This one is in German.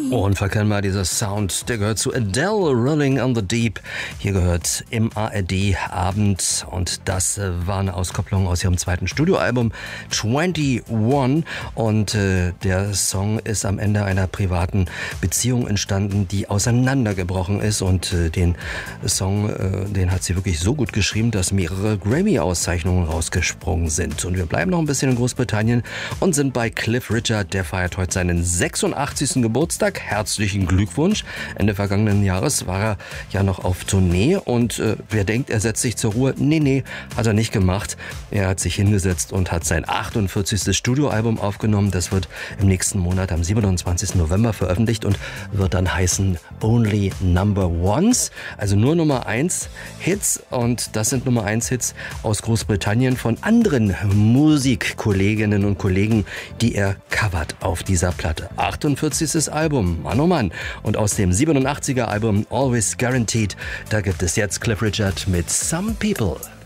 Unverkennbar dieser Sound, der gehört zu Adele, Rolling on the Deep. Hier gehört im ARD Abend und das war eine Auskopplung aus ihrem zweiten Studioalbum 21 und der Song ist am Ende einer privaten Beziehung entstanden, die auseinandergebrochen ist und den Song, den hat sie wirklich so gut geschrieben, dass mehrere Grammy-Auszeichnungen rausgesprungen sind. Und wir bleiben noch ein bisschen in Großbritannien und sind bei Cliff Richard, der feiert heute seinen 86. Geburtstag. Herzlichen Glückwunsch. Ende vergangenen Jahres war er ja noch auf Tournee und wer denkt, er setzt sich zur Ruhe? Nee, hat er nicht gemacht. Er hat sich hingesetzt und hat sein 48. Studioalbum aufgenommen. Das wird im nächsten Monat am 27. November veröffentlicht und wird dann heißen Only Number Ones, also nur Nummer 1 Hits, und das sind Nummer 1 Hits aus Großbritannien von anderen Musikkolleginnen und Kollegen, die er covert auf dieser Platte. 48. Album, Mann oh Mann. Und aus dem 87er Album Always Guaranteed, da gibt es jetzt Cliff Richard mit Some People.